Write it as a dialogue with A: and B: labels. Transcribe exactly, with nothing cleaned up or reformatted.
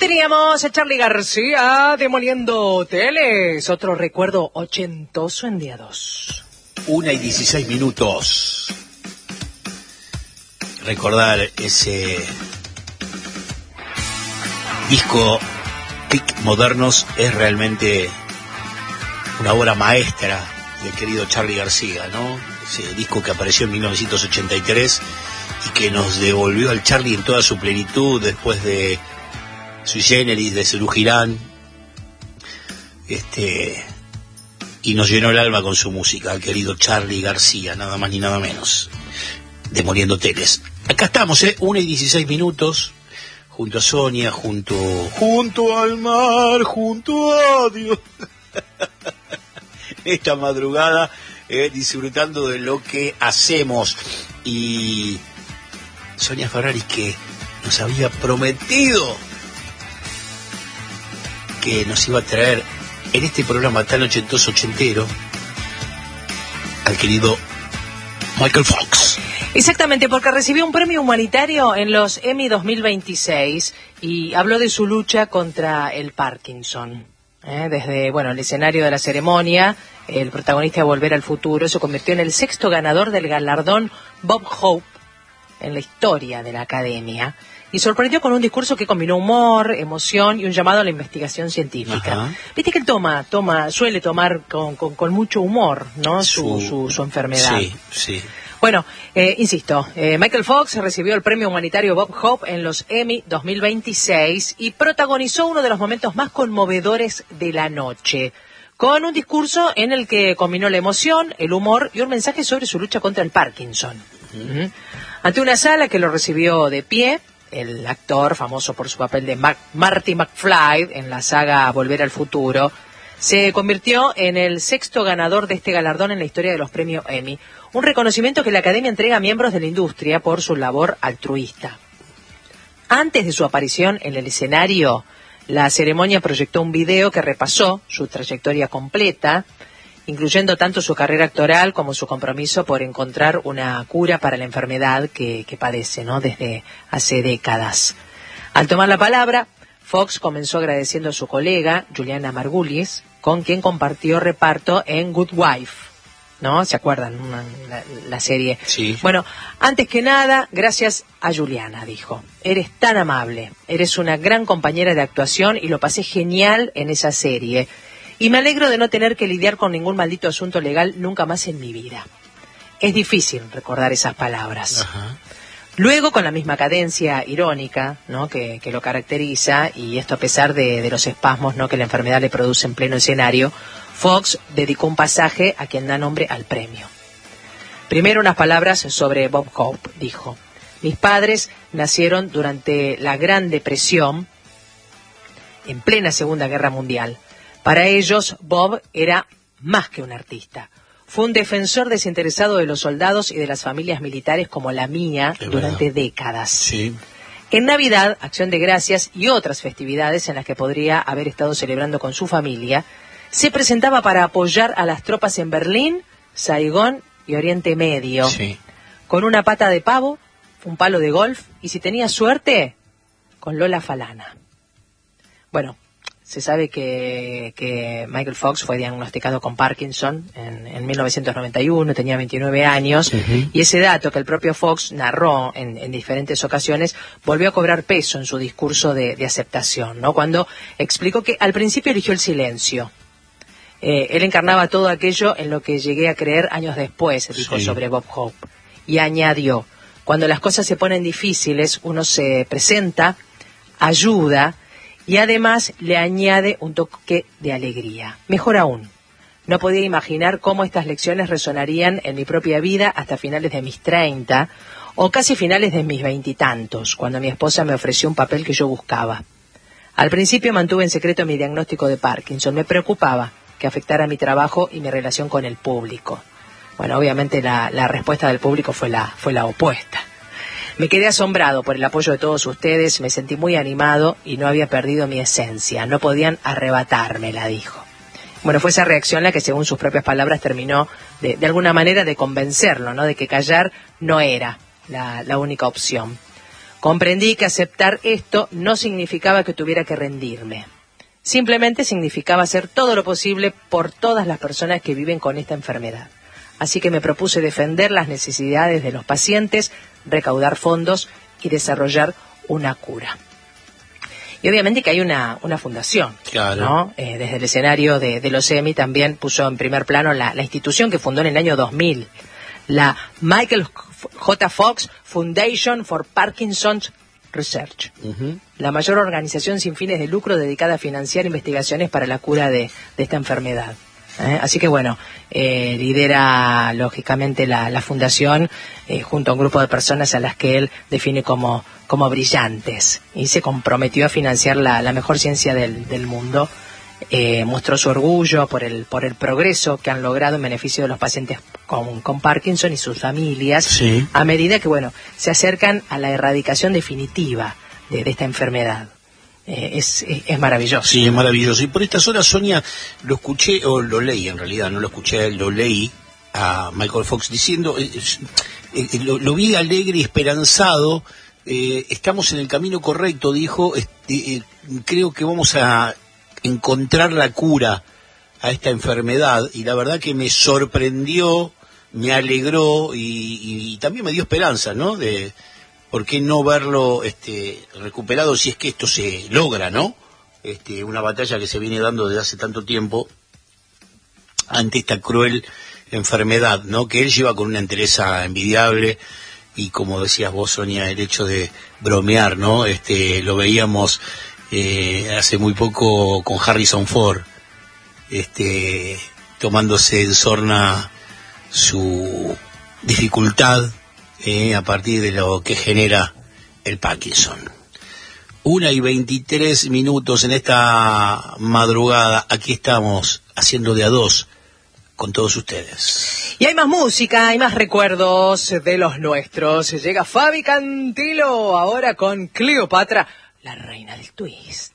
A: Teníamos a Charly García demoliendo teles. Otro recuerdo ochentoso en día dos.
B: Una y dieciséis minutos. Recordar ese disco Pic Modernos es realmente una obra maestra del querido Charly García, ¿no? Ese disco que apareció en mil novecientos ochenta y tres y que nos devolvió al Charly en toda su plenitud después de Sui Generis, de Serú Girán, este, y nos llenó el alma con su música, el querido Charly García, nada más ni nada menos, demoliendo teles. Acá estamos, ¿eh? Una y dieciséis minutos, junto a Sonia, junto, junto al mar, junto a Dios, esta madrugada, eh, disfrutando de lo que hacemos. Y Sonia Ferrari, que nos había prometido que nos iba a traer en este programa tan ochentoso ochentero al querido Michael Fox.
A: Exactamente, porque recibió un premio humanitario en los Emmy dos mil veintiséis y habló de su lucha contra el Parkinson. ¿eh? Desde, bueno, el escenario de la ceremonia, el protagonista de Volver al Futuro se convirtió en el sexto ganador del galardón Bob Hope en la historia de la Academia. Y sorprendió con un discurso que combinó humor, emoción y un llamado a la investigación científica. Ajá. Viste que él toma, toma, suele tomar con, con, con mucho humor, ¿no? Su, su, su, su enfermedad.
B: Sí, sí.
A: Bueno, eh, insisto, eh, Michael Fox recibió el premio humanitario Bob Hope en los Emmy dos mil veintiséis y protagonizó uno de los momentos más conmovedores de la noche, con un discurso en el que combinó la emoción, el humor y un mensaje sobre su lucha contra el Parkinson. Uh-huh. Uh-huh. Ante una sala que lo recibió de pie, el actor, famoso por su papel de Mar- Marty McFly en la saga Volver al Futuro, se convirtió en el sexto ganador de este galardón en la historia de los premios Emmy, un reconocimiento que la Academia entrega a miembros de la industria por su labor altruista. Antes de su aparición en el escenario, la ceremonia proyectó un video que repasó su trayectoria completa, incluyendo tanto su carrera actoral como su compromiso por encontrar una cura para la enfermedad que, que padece, ¿no? Desde hace décadas. Al tomar la palabra, Fox comenzó agradeciendo a su colega, Juliana Margulies, con quien compartió reparto en Good Wife, ¿no? ¿Se acuerdan? Una, la, la serie.
B: Sí.
A: Bueno, antes que nada, gracias a Juliana, dijo. Eres tan amable, eres una gran compañera de actuación y lo pasé genial en esa serie. Y me alegro de no tener que lidiar con ningún maldito asunto legal nunca más en mi vida. Es difícil recordar esas palabras.
B: Ajá.
A: Luego, con la misma cadencia irónica, ¿no? que, que lo caracteriza, y esto a pesar de, de los espasmos, ¿no? que la enfermedad le produce en pleno escenario, Fox dedicó un pasaje a quien da nombre al premio. Primero unas palabras sobre Bob Hope, dijo. Mis padres nacieron durante la Gran Depresión, en plena Segunda Guerra Mundial. Para ellos, Bob era más que un artista. Fue un defensor desinteresado de los soldados y de las familias militares como la mía es durante verdad. décadas.
B: Sí.
A: En Navidad, Acción de Gracias y otras festividades en las que podría haber estado celebrando con su familia, se presentaba para apoyar a las tropas en Berlín, Saigón y Oriente Medio.
B: Sí. Con
A: una pata de pavo, un palo de golf y, si tenía suerte, con Lola Falana. Bueno, se sabe que, que Michael Fox fue diagnosticado con Parkinson en, en mil novecientos noventa y uno, tenía veintinueve años, uh-huh. y ese dato que el propio Fox narró en, en diferentes ocasiones volvió a cobrar peso en su discurso de, de aceptación, ¿no? Cuando explicó que al principio eligió el silencio. Eh, él encarnaba todo aquello en lo que llegué a creer años después, dijo sí. sobre Bob Hope, y añadió, cuando las cosas se ponen difíciles, uno se presenta, ayuda, y además le añade un toque de alegría. Mejor aún, no podía imaginar cómo estas lecciones resonarían en mi propia vida hasta finales de mis treinta, o casi finales de mis veintitantos, cuando mi esposa me ofreció un papel que yo buscaba. Al principio mantuve en secreto mi diagnóstico de Parkinson. Me preocupaba que afectara mi trabajo y mi relación con el público. Bueno, obviamente la, la respuesta del público fue la, fue la opuesta. Me quedé asombrado por el apoyo de todos ustedes, me sentí muy animado y no había perdido mi esencia, no podían arrebatármela, dijo. Bueno, fue esa reacción la que, según sus propias palabras, terminó de, de alguna manera de convencerlo, ¿no? De que callar no era la, la única opción. Comprendí que aceptar esto no significaba que tuviera que rendirme. Simplemente significaba hacer todo lo posible por todas las personas que viven con esta enfermedad. Así que me propuse defender las necesidades de los pacientes, recaudar fondos y desarrollar una cura. Y obviamente que hay una, una fundación,
B: claro,
A: ¿no? Eh, desde el escenario de, de los Emmy también puso en primer plano la, la institución que fundó en el año dos mil, la Michael J. Fox Foundation for Parkinson's Research, uh-huh. la mayor organización sin fines de lucro dedicada a financiar investigaciones para la cura de, de esta enfermedad. ¿Eh? Así que bueno, eh, lidera lógicamente la, la fundación eh, junto a un grupo de personas a las que él define como, como brillantes, y se comprometió a financiar la, la mejor ciencia del, del mundo. Eh, mostró su orgullo por el, por el progreso que han logrado en beneficio de los pacientes con, con Parkinson y sus familias, sí. a medida que bueno se acercan a la erradicación definitiva de, de esta enfermedad. Eh, es, es, es maravilloso.
B: Sí, es maravilloso. Y por estas horas, Sonia, lo escuché, o lo leí en realidad, no lo escuché, lo leí a Michael Fox diciendo, eh, eh, lo, lo vi alegre y esperanzado, eh, estamos en el camino correcto, dijo, eh, eh, creo que vamos a encontrar la cura a esta enfermedad, y la verdad que me sorprendió, me alegró y, y también me dio esperanza, ¿no? De ¿por qué no verlo este, recuperado si es que esto se logra, ¿no? Este, una batalla que se viene dando desde hace tanto tiempo ante esta cruel enfermedad, ¿no? Que él lleva con una entereza envidiable, y como decías vos, Sonia, el hecho de bromear, ¿no? Este, lo veíamos eh, hace muy poco con Harrison Ford, este, tomándose en sorna su dificultad, Eh, a partir de lo que genera el Parkinson. Una y veintitrés minutos en esta madrugada. Aquí estamos haciendo de a dos con todos ustedes.
A: Y hay más música, hay más recuerdos de los nuestros. Llega Fabi Cantilo ahora con Cleopatra, la reina del twist.